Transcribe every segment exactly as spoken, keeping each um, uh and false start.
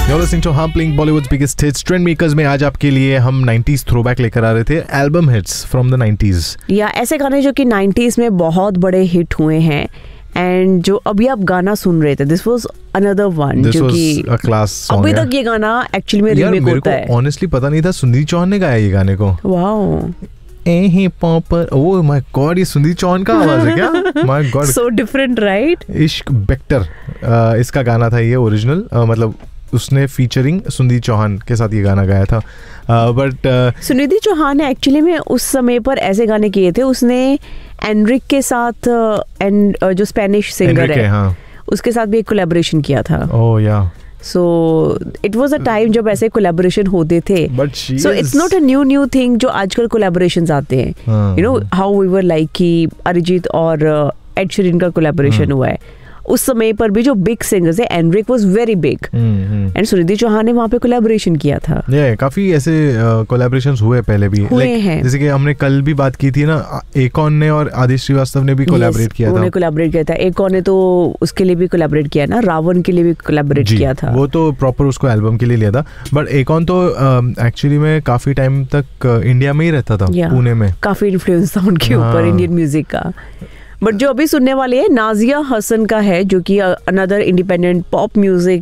You're listening to हम playing Bollywood's biggest hits. Trend makers में आज आपके लिए हम नाइंटीज़ throwback लेकर आ रहे थे, album hits from the nineties. या ऐसे गाने जो कि नाइंटीज़ में बहुत बड़े हिट हुए हैं एंड जो अभी आप गाना सुन रहे थे, दिस वाज अनदर वन जो कि अ क्लास सॉन्ग अभी तक ये गाना एक्चुअली में रीमेक होता है. ऑनेस्टली पता नहीं था सुनील चौहान ने गाया ये गाने को. Wow. A popper, oh my God, ये सुनील चौहान का आवाज है क्या? My God, so different right. इश्क बेक्टर इसका गाना था ये ओरिजिनल, मतलब उसने फीचरिंग सुनिधि चौहान के साथ ये गाना गाया था. बट uh, सुनिधि चौहान ने एक्चुअली में उस समय पर ऐसे गाने किए थे. उसने एनरिक के साथ एंड uh, जो स्पेनिश सिंगर है, हाँ. उसके साथ भी एक कोलैबोरेशन किया था. ओह या. So it was a time जब ऐसे कोलैबोरेशन होते थे. So it's not a new new thing जो आजकल कोलैबोरेशंस आते हैं. You know how we were like कि अरिजीत और एड शीरन का कोलैबोरेशन हुआ है. उस समय पर भी जो बिग सिंगर्स है, Anrich was very big and Sunidhi Chauhan ने वहाँ पे कोलैबोरेशन किया था. ये काफी ऐसे कोलैबोरेशंस हुए पहले भी हुए हैं. जैसे कि हमने कल भी बात की थी ना, एकोन ने और आदित्य श्रीवास्तव ने भी कोलैबोरेट किया था. उन्होंने कोलैबोरेट किया था. एकोन ने तो उसके लिए भी कोलैबोरेट किया ना, रावण के लिए भी कोलैबोरेट किया था. वो तो प्रॉपर उसको एल्बम के लिए लिया था. बट एकोन तो एक्चुअली में काफी टाइम तक इंडिया में ही रहता था, पुणे में. काफी इन्फ्लुएंस था उनके ऊपर इंडियन म्यूजिक का. बट जो अभी सुनने वाले हैं नाजिया हसन का है, जो कि अनदर इंडिपेंडेंट पॉप म्यूजिक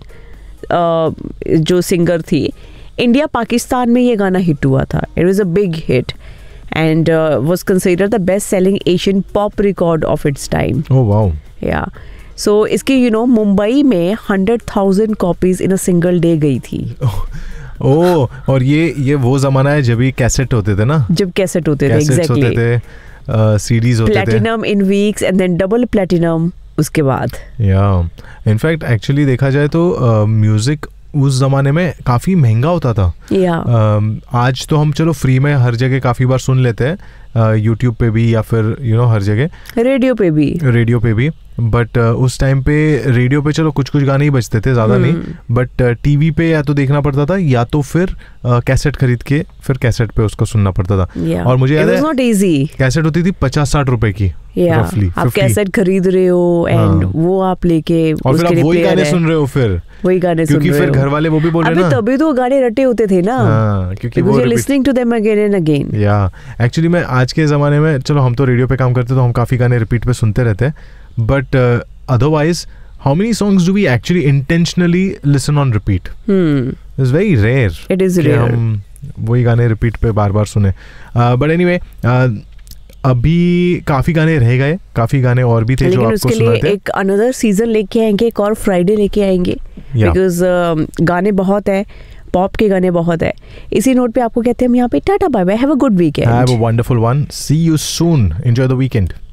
जो सिंगर थी. इंडिया पाकिस्तान में ये गाना हिट हुआ था. It was a big hit and was considered the best selling Asian pop record of its time. Oh wow. या सो इसकी यू नो मुंबई में hundred thousand copies in a single day गई थी. ओह, और ये ये वो जमाना है जब ये कैसेट होते थे ना, जब कैसेट होते थे. एग्जैक्टली. सीडीज होते थे. Platinum in weeks and then double platinum उसके बाद. या इनफैक्ट एक्चुअली देखा जाए तो म्यूजिक uh, उस जमाने में काफी महंगा होता था. या uh, आज तो हम चलो फ्री में हर जगह काफी बार सुन लेते हैं, यूट्यूब uh, पे भी या फिर यू you नो know, हर जगह रेडियो पे भी रेडियो पे भी. बट uh, उस टाइम पे रेडियो पे चलो कुछ कुछ गाने ही बजते थे, ज़्यादा नहीं. बट टीवी पे या तो देखना पड़ता था या तो फिर uh, कैसेट खरीद के फिर कैसेट पे उसको सुनना पड़ता था. yeah. और मुझे याद है नॉट इजी. कैसेट होती थी पचास साठ रुपए की. yeah. roughly, आप कैसेट खरीद रहे हो एंड हाँ. वो आप लेके और फिर आप वही गाने सुन रहे हो, फिर वही गाने सुन रहे हो, क्योंकि फिर घर वाले वो भी बोल रहे हैं ना. तभी तो गाने रटे होते थे ना. हाँ, क्योंकि वो listening to them again and again. या एक्चुअली मैं आज के ज़माने में, चलो हम तो रेडियो पे काम करते तो हम काफ़ी गाने रिपीट पे सुनते रहते हैं. But otherwise how many songs do we actually intentionally listen on repeat? hmm. It's very rare. It is rare. हम वही गाने रिपीट पे बार बार सुने. बट एनीवे अभी काफी गाने रह गए, काफी गाने और भी थे जो आपको उसके सुनाते. लिए एक अनदर सीजन लेके आएंगे, एक और फ्राइडे लेके आएंगे, बिकॉज uh, गाने बहुत है, पॉप के गाने बहुत है. इसी नोट पे आपको कहते हैं हम यहाँ पे tata bye bye, have a good weekend. Have a wonderful one. C you soon. Enjoy the weekend.